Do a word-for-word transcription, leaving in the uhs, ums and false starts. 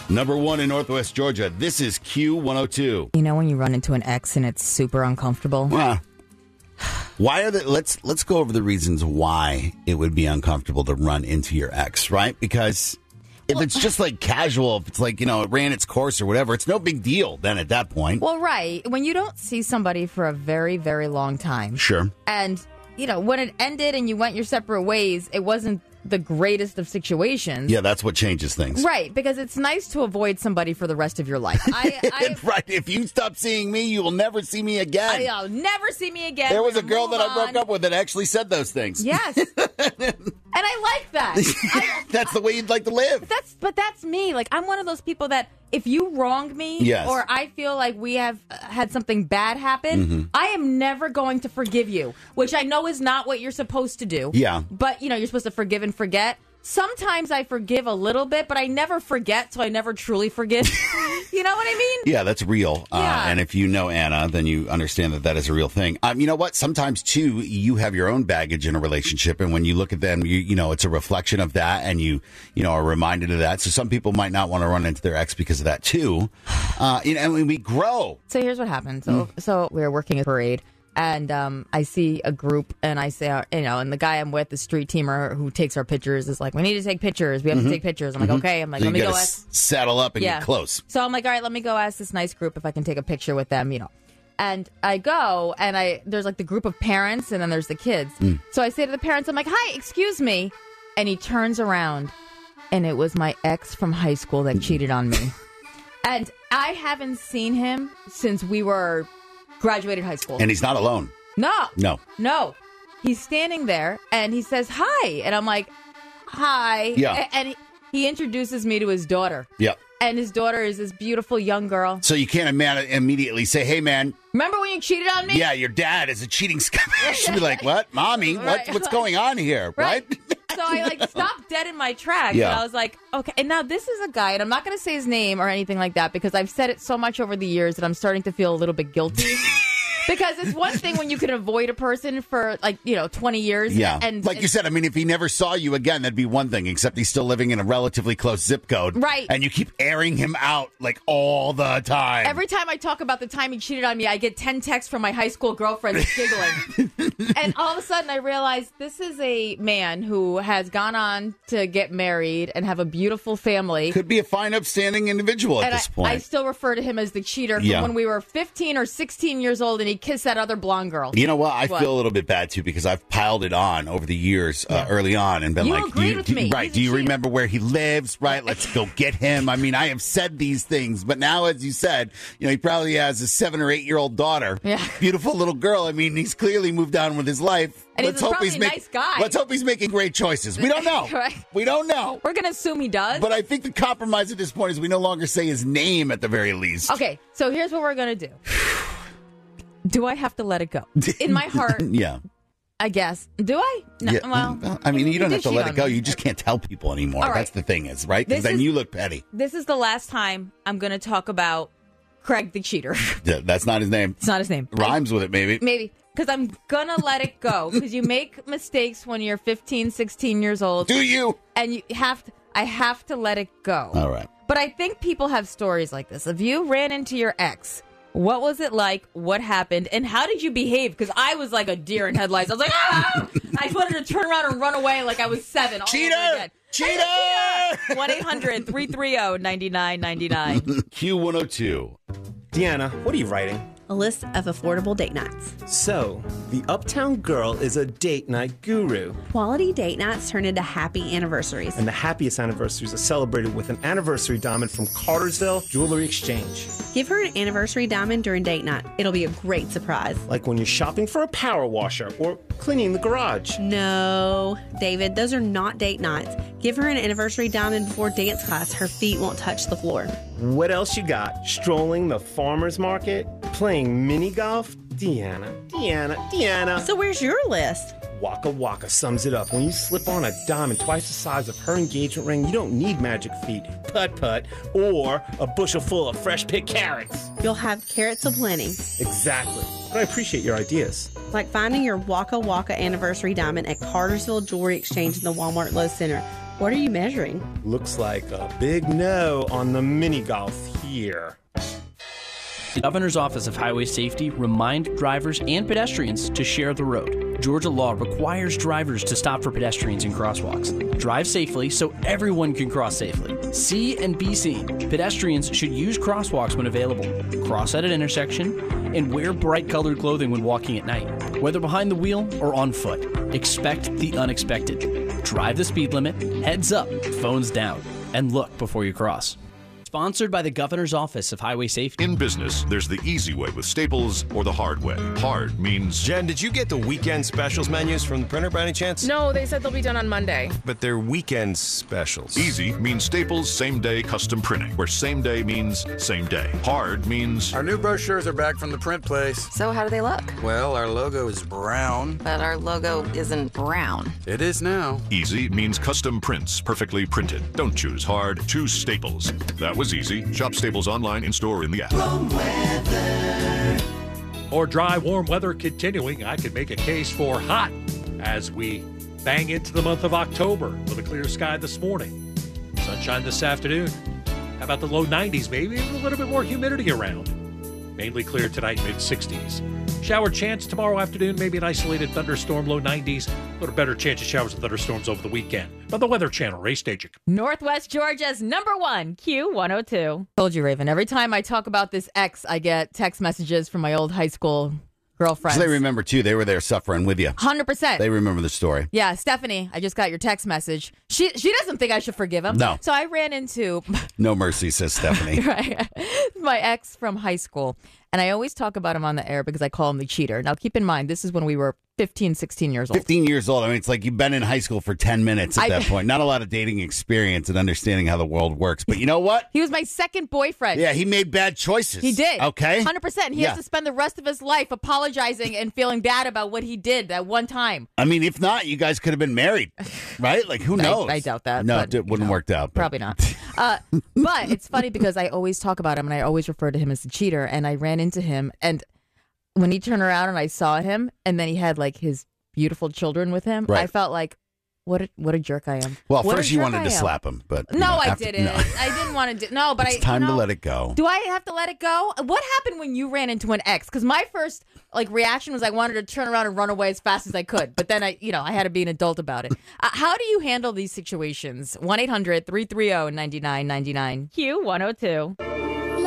Number one in Northwest Georgia. This is Q one oh two. You know when you run into an ex and it's super uncomfortable? Well, why are the, let's let's go over the reasons why it would be uncomfortable to run into your ex, right? Because if well, it's just like casual, if it's like, you know, it ran its course or whatever, it's no big deal then at that point. Well, right. When you don't see somebody for a very, very long time. Sure. And, you know, when it ended and you went your separate ways, it wasn't the greatest of situations. Yeah, that's what changes things. Right, because it's nice to avoid somebody for the rest of your life. I, I, right, if you stop seeing me, you will never see me again. I, I'll never see me again. There was a girl that on. I broke up with that actually said those things. Yes. And I like that. I, that's the way you'd like to live. That's, but that's me. Like, I'm one of those people that if you wrong me yes. or I feel like we have uh, had something bad happen, mm-hmm. I am never going to forgive you, which I know is not what you're supposed to do. Yeah. But, you know, you're supposed to forgive and forget. Sometimes I forgive a little bit, but I never forget, so I never truly forget. You know what I mean? Yeah, that's real. Yeah. Uh, and if you know Anna, then you understand that that is a real thing. Um, you know what? Sometimes, too, you have your own baggage in a relationship, and when you look at them, you, you know, it's a reflection of that, and you, you know, are reminded of that. So some people might not want to run into their ex because of that, too. Uh, you know, and when we grow. So here's what happened. So, mm. so we were working a parade. And um, I see a group, and I say, uh, you know, and the guy I'm with, the street teamer who takes our pictures, is like, we need to take pictures. We have mm-hmm. to take pictures. I'm mm-hmm. like, okay. I'm like, so let me go s- ask. Saddle up and yeah. get close. So I'm like, all right, let me go ask this nice group if I can take a picture with them, you know. And I go, and I there's like the group of parents, and then there's the kids. Mm. So I say to the parents, I'm like, hi, excuse me. And he turns around, and it was my ex from high school that cheated on me. And I haven't seen him since we were graduated high school. And he's not alone. No. No. No. He's standing there, and he says, hi. And I'm like, hi. Yeah. And he, he introduces me to his daughter. Yeah. And his daughter is this beautiful young girl. So you can't ima- immediately say, hey, man. Remember when you cheated on me? Yeah, your dad is a cheating scumbag. She'd be like, what? Mommy, what, right. what's going on here? Right? right? So I, like, stopped dead in my tracks. Yeah. And I was like, okay. And now this is a guy, and I'm not going to say his name or anything like that because I've said it so much over the years that I'm starting to feel a little bit guilty. Because it's one thing when you can avoid a person for, like, you know, twenty years. Yeah. And, like and, you said, I mean, if he never saw you again, that'd be one thing, except he's still living in a relatively close zip code. Right. And you keep airing him out, like, all the time. Every time I talk about the time he cheated on me, I get ten texts from my high school girlfriends giggling. And all of a sudden, I realize this is a man who has gone on to get married and have a beautiful family. Could be a fine, upstanding individual at and this I, point. I still refer to him as the cheater from yeah. when we were fifteen or sixteen years old and he kissed that other blonde girl. You know what? I what? feel a little bit bad, too, because I've piled it on over the years uh, yeah. early on and been you like, agreed you, with do, me. right, He's do you cheater. remember where he lives? Right, let's go get him. I mean, I have said these things, but now, as you said, you know, he probably has a seven or eight year old daughter. Yeah. Beautiful little girl. I mean, he's clearly moved on with his life. And let's he's hope probably he's a make, nice guy. Let's hope he's making great choices. We don't know. Right. We don't know. We're going to assume he does. But I think the compromise at this point is we no longer say his name at the very least. Okay, so here's what we're going to do. Do I have to let it go? In my heart, yeah. I guess. Do I? No, yeah. Well, I mean, you don't did have to cheat let it on go. me. You just can't tell people anymore. All right. That's the thing is, right? Because This then is- you look petty. This is the last time I'm going to talk about Craig the cheater. Yeah, that's not his name. It's not his name. Rhymes with it, maybe. Maybe. Because I'm going to let it go. Because you make mistakes when you're fifteen, sixteen years old. Do you? And you have to, I have to let it go. All right. But I think people have stories like this. If you ran into your ex, what was it like? What happened? And how did you behave? Because I was like a deer in headlights. I was like, ah! I wanted to turn around and run away like I was seven. Cheater! Cheater! one eight hundred three three zero nine nine nine nine. Q one oh two. Deanna, what are you writing? A list of affordable date nights. So, the Uptown Girl is a date night guru. Quality date nights turn into happy anniversaries. And the happiest anniversaries are celebrated with an anniversary diamond from Cartersville Jewelry Exchange. Give her an anniversary diamond during date night. It'll be a great surprise. Like when you're shopping for a power washer or cleaning the garage. No, David, those are not date nights. Give her an anniversary diamond before dance class. Her feet won't touch the floor. What else you got? Strolling the farmer's market? Playing mini golf? Deanna, Deanna, Deanna. So where's your list? Waka Waka sums it up. When you slip on a diamond twice the size of her engagement ring, you don't need magic feet, putt-putt, or a bushel full of fresh-picked carrots. You'll have carrots aplenty. Exactly. But I appreciate your ideas. Like finding your Waka Waka anniversary diamond at Cartersville Jewelry Exchange in the Walmart Lowe's Center. What are you measuring? Looks like a big no on the mini golf here. The Governor's Office of Highway Safety remind drivers and pedestrians to share the road. Georgia law requires drivers to stop for pedestrians in crosswalks. Drive safely so everyone can cross safely. See and be seen. Pedestrians should use crosswalks when available, cross at an intersection, and wear bright-colored clothing when walking at night. Whether behind the wheel or on foot, expect the unexpected. Drive the speed limit, heads up, phones down, and look before you cross. Sponsored by the Governor's Office of Highway Safety. In business, there's the easy way with Staples or the hard way. Hard means... Jen, did you get the weekend specials menus from the printer by any chance? No, they said they'll be done on Monday. But they're weekend specials. Easy means Staples same-day custom printing, where same day means same day. Hard means... Our new brochures are back from the print place. So how do they look? Well, our logo is brown. But our logo isn't brown. It is now. Easy means custom prints, perfectly printed. Don't choose hard, choose Staples. That was easy. Shop Staples online, in-store, in the app. Warm weather. Or dry, warm weather continuing, I could make a case for hot as we bang into the month of October with a clear sky this morning. Sunshine this afternoon. How about the low nineties, maybe even a little bit more humidity around. Mainly clear tonight, mid sixties. Shower chance tomorrow afternoon, maybe an isolated thunderstorm, low nineties. A little better chance of showers and thunderstorms over the weekend. By the Weather Channel, Ray Stajic. Northwest Georgia's number one, Q one oh two. Told you, Raven, every time I talk about this ex, I get text messages from my old high school girlfriends. So they remember, too. They were there suffering with you. one hundred percent. They remember the story. Yeah, Stephanie, I just got your text message. She she doesn't think I should forgive him. No. So I ran into... No mercy, says Stephanie. Right. My ex from high school. And I always talk about him on the air because I call him the cheater. Now, keep in mind, this is when we were fifteen, sixteen years old. fifteen years old. I mean, it's like you've been in high school for ten minutes at I, that point. Not a lot of dating experience and understanding how the world works. But you know what? He was my second boyfriend. Yeah, he made bad choices. He did. Okay. one hundred percent. He Yeah. has to spend the rest of his life apologizing and feeling bad about what he did that one time. I mean, if not, you guys could have been married, right? Like, who knows? I, I doubt that. No, but, it wouldn't you know, worked out. But. Probably not. Uh, but it's funny because I always talk about him and I always refer to him as the cheater. And I ran into him. And when he turned around and I saw him and then he had like his beautiful children with him, Right. I felt like, what a, what a jerk I am. Well, What a first you jerk wanted I to am. slap him, but you No, know, I after- didn't. no. I didn't want to do. No, but It's I. time you to know, let it go. Do I have to let it go? What happened when you ran into an ex? Because my first like reaction was I wanted to turn around and run away as fast as I could, but then I, you know, I had to be an adult about it. Uh, how do you handle these situations? one eight hundred three three zero nine nine nine nine Q one oh two.